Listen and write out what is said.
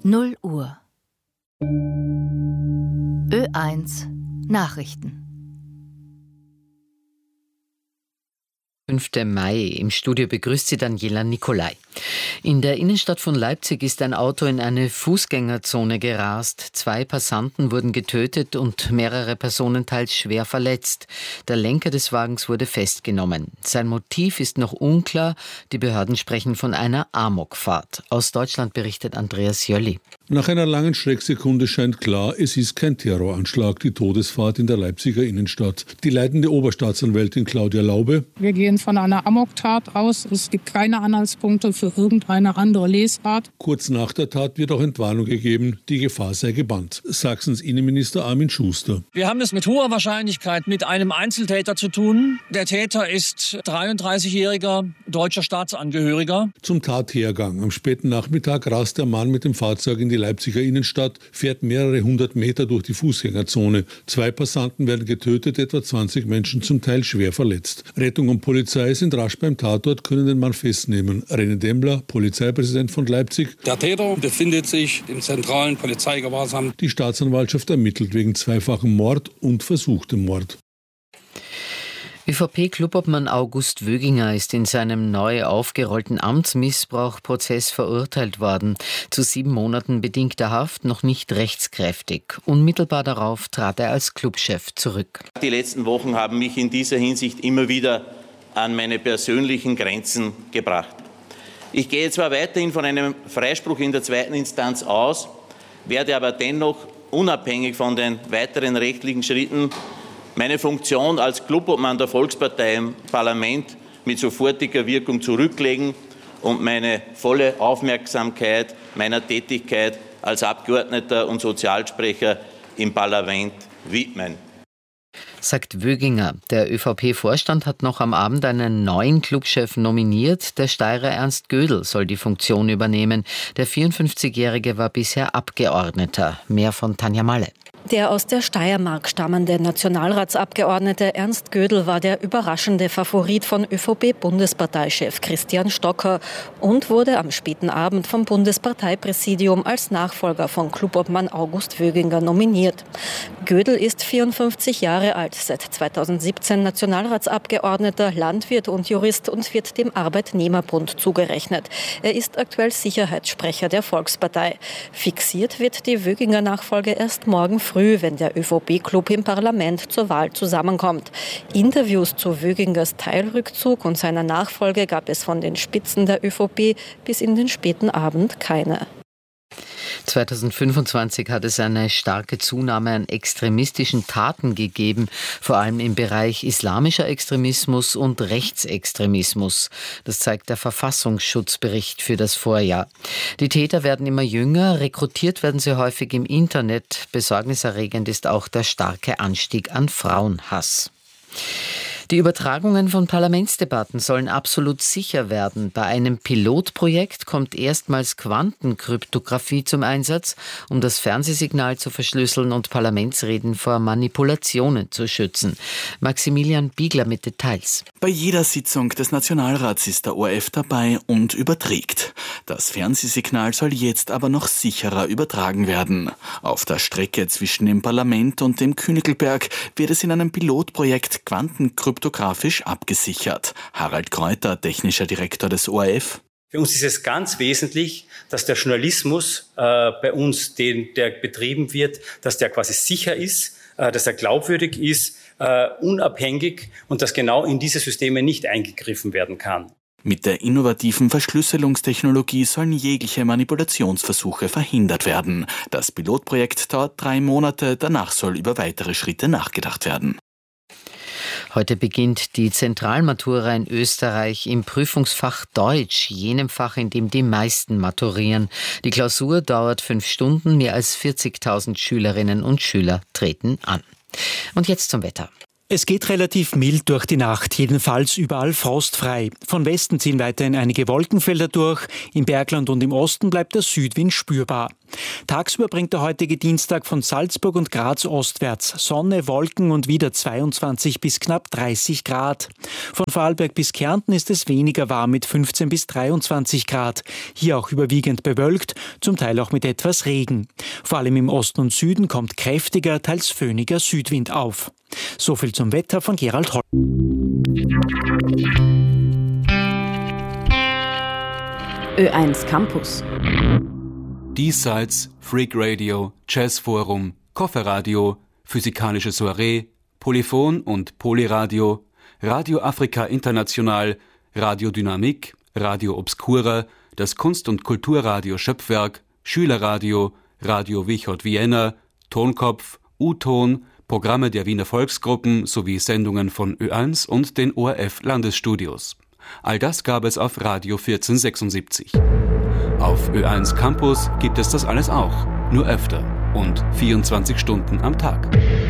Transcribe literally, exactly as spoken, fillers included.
null Uhr. Ö eins Nachrichten. fünften Mai. Im Studio begrüßt sie Daniela Nicolai. In der Innenstadt von Leipzig ist ein Auto in eine Fußgängerzone gerast. Zwei Passanten wurden getötet und mehrere Personen teils schwer verletzt. Der Lenker des Wagens wurde festgenommen. Sein Motiv ist noch unklar. Die Behörden sprechen von einer Amokfahrt. Aus Deutschland berichtet Andreas Jölli. Nach einer langen Schrecksekunde scheint klar, es ist kein Terroranschlag, die Todesfahrt in der Leipziger Innenstadt. Die leitende Oberstaatsanwältin Claudia Laube: Wir gehen von einer Amoktat aus. Es gibt keine Anhaltspunkte für irgendeine andere Lesart. Kurz nach der Tat wird auch Entwarnung gegeben, die Gefahr sei gebannt. Sachsens Innenminister Armin Schuster: Wir haben es mit hoher Wahrscheinlichkeit mit einem Einzeltäter zu tun. Der Täter ist dreiunddreißigjähriger deutscher Staatsangehöriger. Zum Tathergang. Am späten Nachmittag rast der Mann mit dem Fahrzeug in die Leipziger Innenstadt, fährt mehrere hundert Meter durch die Fußgängerzone. Zwei Passanten werden getötet, etwa zwanzig Menschen zum Teil schwer verletzt. Rettung und Polizei sind rasch beim Tatort, können den Mann festnehmen. René Dembler, Polizeipräsident von Leipzig: Der Täter befindet sich im zentralen Polizeigewahrsam. Die Staatsanwaltschaft ermittelt wegen zweifachen Mord und versuchtem Mord. Ö V P-Klubobmann August Wöginger ist in seinem neu aufgerollten Amtsmissbrauchprozess verurteilt worden. Zu sieben Monaten bedingter Haft, noch nicht rechtskräftig. Unmittelbar darauf trat er als Clubchef zurück. Die letzten Wochen haben mich in dieser Hinsicht immer wieder an meine persönlichen Grenzen gebracht. Ich gehe zwar weiterhin von einem Freispruch in der zweiten Instanz aus, werde aber dennoch unabhängig von den weiteren rechtlichen Schritten meine Funktion als Clubobmann der Volkspartei im Parlament mit sofortiger Wirkung zurücklegen und meine volle Aufmerksamkeit meiner Tätigkeit als Abgeordneter und Sozialsprecher im Parlament widmen. Sagt Wöginger. Der Ö V P-Vorstand hat noch am Abend einen neuen Clubchef nominiert. Der Steirer Ernst Gödel soll die Funktion übernehmen. Der vierundfünfzigjährige war bisher Abgeordneter. Mehr von Tanja Malle. Der aus der Steiermark stammende Nationalratsabgeordnete Ernst Gödel war der überraschende Favorit von Ö V P-Bundesparteichef Christian Stocker und wurde am späten Abend vom Bundesparteipräsidium als Nachfolger von Clubobmann August Wöginger nominiert. Gödel ist vierundfünfzig Jahre alt, seit zweitausendsiebzehn Nationalratsabgeordneter, Landwirt und Jurist und wird dem Arbeitnehmerbund zugerechnet. Er ist aktuell Sicherheitssprecher der Volkspartei. Fixiert wird die Wöginger-Nachfolge erst morgen früh, wenn der Ö V P-Club im Parlament zur Wahl zusammenkommt. Interviews zu Wögingers Teilrückzug und seiner Nachfolge gab es von den Spitzen der Ö V P bis in den späten Abend keine. zweitausendfünfundzwanzig hat es eine starke Zunahme an extremistischen Taten gegeben, vor allem im Bereich islamischer Extremismus und Rechtsextremismus. Das zeigt der Verfassungsschutzbericht für das Vorjahr. Die Täter werden immer jünger, rekrutiert werden sie häufig im Internet. Besorgniserregend ist auch der starke Anstieg an Frauenhass. Die Übertragungen von Parlamentsdebatten sollen absolut sicher werden. Bei einem Pilotprojekt kommt erstmals Quantenkryptographie zum Einsatz, um das Fernsehsignal zu verschlüsseln und Parlamentsreden vor Manipulationen zu schützen. Maximilian Biegler mit Details. Bei jeder Sitzung des Nationalrats ist der O R F dabei und überträgt. Das Fernsehsignal soll jetzt aber noch sicherer übertragen werden. Auf der Strecke zwischen dem Parlament und dem Königelberg wird es in einem Pilotprojekt Quantenkryptographie kryptografisch abgesichert. Harald Kräuter, technischer Direktor des O R F. Für uns ist es ganz wesentlich, dass der Journalismus äh, bei uns, den, der betrieben wird, dass der quasi sicher ist, äh, dass er glaubwürdig ist, äh, unabhängig und dass genau in diese Systeme nicht eingegriffen werden kann. Mit der innovativen Verschlüsselungstechnologie sollen jegliche Manipulationsversuche verhindert werden. Das Pilotprojekt dauert drei Monate, danach soll über weitere Schritte nachgedacht werden. Heute beginnt die Zentralmatura in Österreich im Prüfungsfach Deutsch, jenem Fach, in dem die meisten maturieren. Die Klausur dauert fünf Stunden, mehr als vierzigtausend Schülerinnen und Schüler treten an. Und jetzt zum Wetter. Es geht relativ mild durch die Nacht, jedenfalls überall frostfrei. Von Westen ziehen weiterhin einige Wolkenfelder durch, im Bergland und im Osten bleibt der Südwind spürbar. Tagsüber bringt der heutige Dienstag von Salzburg und Graz ostwärts Sonne, Wolken und wieder zweiundzwanzig bis knapp dreißig Grad. Von Vorarlberg bis Kärnten ist es weniger warm mit fünfzehn bis dreiundzwanzig Grad. Hier auch überwiegend bewölkt, zum Teil auch mit etwas Regen. Vor allem im Osten und Süden kommt kräftiger, teils föhniger Südwind auf. So viel zum Wetter von Gerald Holl. Ö eins Campus. Diesseits, Freak Radio, Jazzforum, Kofferradio, Physikalische Soiree, Polyphon und Polyradio, Radio Afrika International, Radio Dynamik, Radio Obscura, das Kunst- und Kulturradio Schöpfwerk, Schülerradio, Radio Wichot Vienna, Tonkopf, U-Ton, Programme der Wiener Volksgruppen sowie Sendungen von Ö eins und den O R F-Landesstudios. All das gab es auf Radio vierzehn-sechsundsiebzig. Auf Ö eins Campus gibt es das alles auch, nur öfter und vierundzwanzig Stunden am Tag.